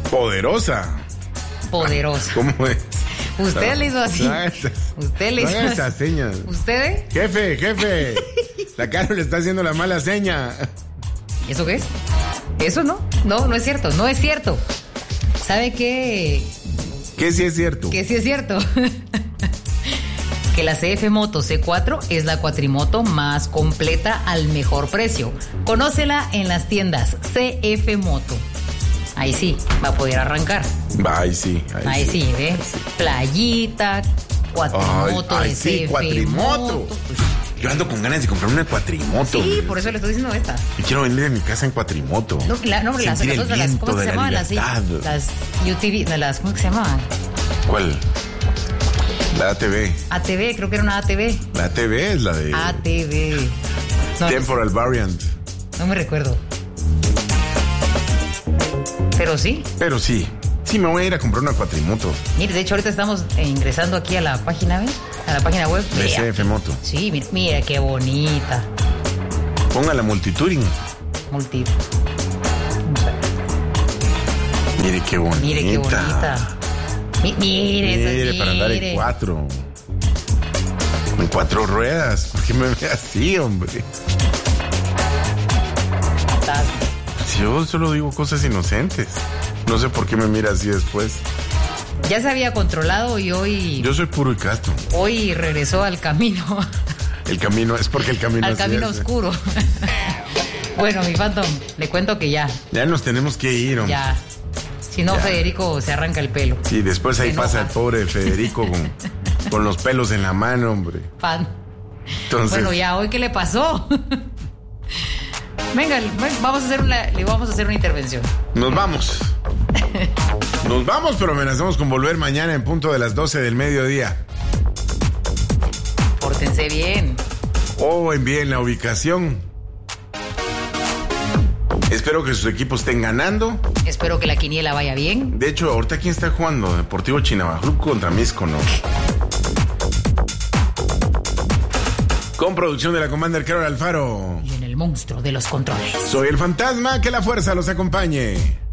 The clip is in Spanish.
Poderosa. ¿Cómo es? Usted le hizo así. Usted le hizo así. Esas señas. ¿Usted? Jefe. La Caro le está haciendo la mala seña. ¿Eso qué es? ¿Eso no? No es cierto. No es cierto. ¿Sabe qué? ¿Qué sí es cierto? Que sí es cierto. Que la CF Moto C4 es la cuatrimoto más completa al mejor precio. Conócela en las tiendas CF Moto. Ahí sí, va a poder arrancar. Ahí sí, ¿ve? Playita, cuatrimoto de sí, CF cuatrimoto. Moto. Yo ando con ganas de comprarme una cuatrimoto. Sí, por eso le estoy diciendo esta. Y quiero venir de mi casa en cuatrimoto. No, las otras, ¿cómo se llamaban? Las UTV, ¿cómo se llamaban? ¿Cuál? La ATV. ATV, creo que era una ATV. La ATV es la de... ATV. Temporal Variant. No me recuerdo. Pero sí. Sí, me voy a ir a comprar una cuatrimoto. Mire, de hecho, ahorita estamos ingresando aquí a la página, ¿ves? A la página web. De CF Moto. Sí, mira qué bonita. Póngala Multitouring. Vamos a ver. Mire qué bonita. Mire, para andar en cuatro. En cuatro ruedas. ¿Por qué me ve así, hombre? Yo solo digo cosas inocentes. No sé por qué me mira así después. Ya se había controlado y hoy... Yo soy puro y casto. Hoy regresó al camino. El camino, es porque el camino... Al camino oscuro. Bueno, mi Phantom, le cuento que ya. Ya nos tenemos que ir, hombre. Ya. Si no, Federico se arranca el pelo. Sí, después ahí pasa el pobre Federico con los pelos en la mano, hombre. Entonces... Bueno, ya, ¿hoy qué le pasó? Venga, le vamos a hacer una intervención. Nos vamos, pero amenazamos con volver mañana en punto de las 12 del mediodía. Pórtense bien. Envíen la ubicación. Espero que sus equipos estén ganando. Espero que la quiniela vaya bien. De hecho, ahorita ¿quién está jugando? Deportivo Chinabajul contra Misco, ¿no? Con producción de la Commander Carol Alfaro. Y en el monstruo de los controles. Soy el fantasma, que la fuerza los acompañe.